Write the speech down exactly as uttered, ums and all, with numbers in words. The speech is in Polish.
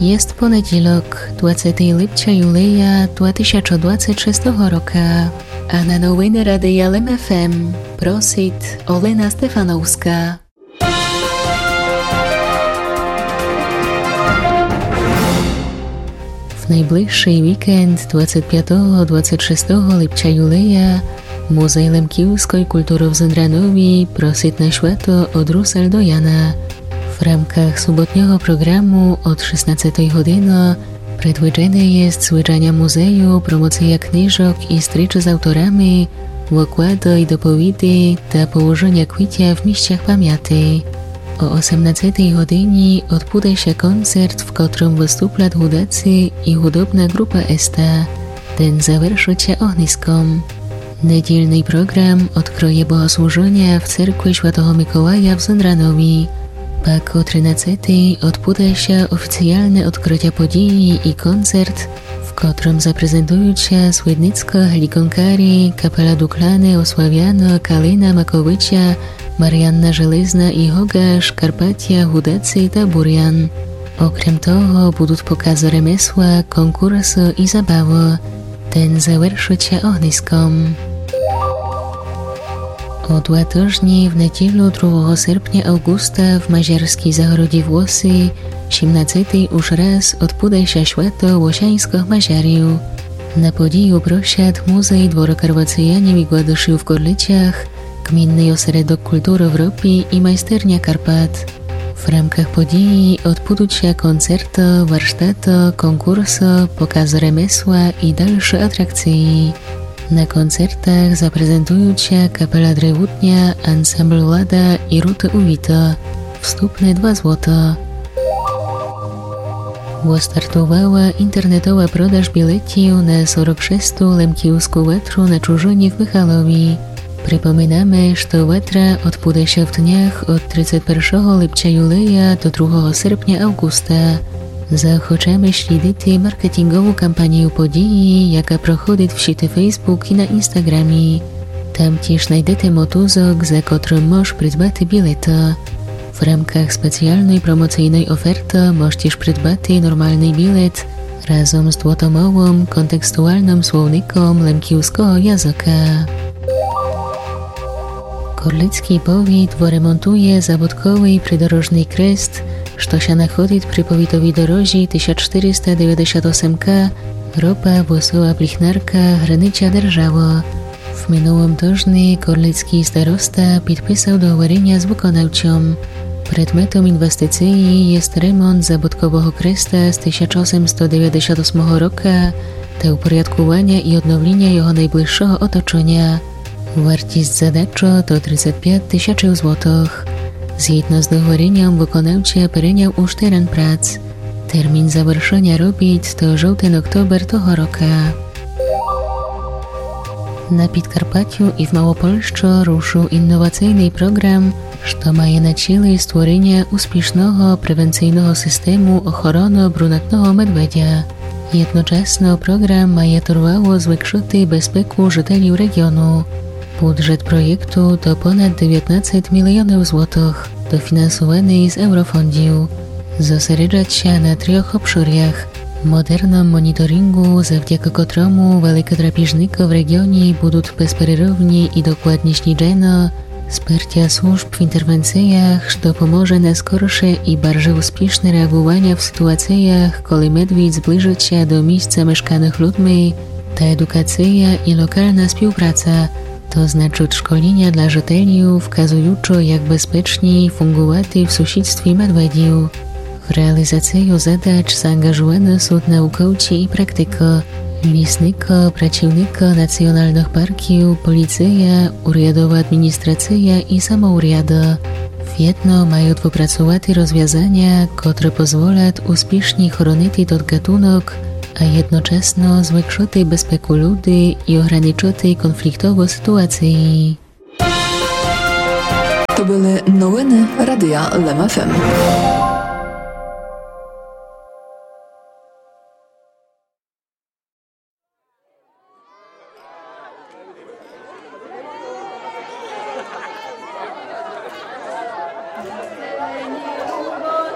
Jest poniedziałek, dwudziestego lipca juleja dwa tysiące dwudziestego szóstego roku, a na nowiny Radia L M F M prosi Olena Stefanowska. W najbliższy weekend dwudziestego piątego do dwudziestego szóstego lipca juleja Muzej Lemkівської kultury w Zendranowie prosi na święto od Rusal do Jana. W ramkach sobotniego programu od szesnastej godziny predwiedzone jest zwiedzanie muzeju, promocja książek i stryczy z autorami, wykłady i dopowiedzi ta położenia kwicia w miejscach pamięci. O osiemnastej godzinie odbędzie się koncert, w którym wystąpią hudacy i hudobna grupa Esta. Ten zaвершить się ogniskom. Niedzielny program odkryje bogosłużenia w cerkwi Świętego Mikołaja w Zendranowie. Pak o trzynastej odbędzie się oficjalne odkrycie podii i koncert, w którym zaprezentują się Swidnicko, Helikonkari, Kapela Duklany, Osławiano, Kalina, Makowicza, Marianna Żelezna i Hogasz, Karpatia, Hudacy i Burian. Okrem toho będą pokazy remesła, konkursy i zabawy. Ten zaвершить się ogniskom. O dwa tygodnie w niedzielę drugiego sierpnia Augusta w Maziarskiej Zagrodzie Włosy siedemnastej już raz odbędzie się święto łosiańskich Maziariów. Na podiju prosiad Muzej Dworokarwacjanów i Gładyszy w Gorlicach, Gminny Ośrodek Kultury Europy i Majsternia Karpat. W ramkach podii odbędą się koncerty, warsztaty, konkursy, pokazy remesła i dalsze atrakcje. Na koncertach zaprezentują się Kapela Drewutnia, Ansambl Lada i Ruty Uwita. Wstupne dwa złote. Wystartowała internetowa podaż biletów na czterdzieści sześć lemkівську wetrу na Czurzynie w Michalowie. Przypominamy, że wetra odbędzie się w dniach od trzydziestego pierwszego lipca juleja do drugiego sierpnia Augusta. Zachęcamy śledzić marketingową kampanię podii, jaka prochodzi w sieci Facebook i na Instagramie. Tam też znajdziecie motuzok, za którym możesz przydbać bilety. W ramkach specjalnej promocyjnej oferty możesz też przydbać normalny bilet razem z dwutomowym kontekstualnym słownikiem lemkівського języka. Gorlicki powiat wyremontuje zabytkowy przydrożny kres, co się nachodzi przy powiatowej drodze tysiąc czterysta dziewięćdziesiąt osiem K, ropa Wesoła Plichnarka, granica Dzierżawa. W minionym tygodniu gorlicki starosta podpisał dohoworzenie z wykonawcą. Przedmiotem inwestycji jest remont zabytkowego kresta z tysiąc osiemset dziewięćdziesiąt ósmego roku, te uporządkowania i odnowienia jego najbliższego otoczenia. Wartość zadacza to trzydzieści pięć tysięcy złotych. Zgodnie z dohoworzeniem wykonawca pełnił już teren prac. Termin zaвершenia robić to żółty oktober tego roku. Na Podkarpaciu i w Małopolsce ruszył innowacyjny program, co ma na celu stworzenie uspiesznego prewencyjnego systemu ochrony brunatnego medwedzia. Jednocześnie program ma trwało zwiększyć bezpieczeństwo życieli regionu. Budżet projektu to ponad dziewiętnaście milionów złotych, dofinansowany z eurofondów. Zosiedzieć się na trzech obszarach: modernym monitoringu, zawdzięki któremu wielkie drapieżniki w regionie będą bezprzerwnie i dokładnie śledzone, wsparcia służb w interwencjach, co pomoże na skorsze i bardziej uspieszne reagowanie w sytuacjach, kiedy medwiedź zbliży się do miejsca mieszkanych ludźmi, ta edukacja i lokalna współpraca, to znaczy szkolenia dla żyteli, wskazujące jak bezpiecznie fungować w sąsiedztwie medwedzi. W realizację zadań zaangażowani są naukowcy i praktycy, leśnicy, pracownicy nacjonalnych parków, policja, urządowa administracja i samourządy. W jedno mają wypracować rozwiązania, które pozwolą uspiesznie chronić ten gatunek, a jednocześnie zwiększyć bezpieczeństwo ludzi i ograniczyć konfliktowe sytuacje. To były nowiny Radia L M F M.